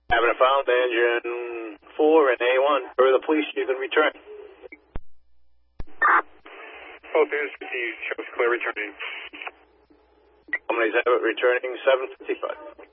Having found engine 4 and A1. For the police, you can return. Both entities shows clear returning. Somebody's returning 755.